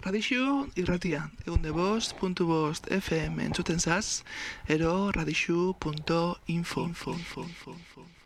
Radixu irratia, egunde5.5 FM entzuten zaz, ero radixu.info.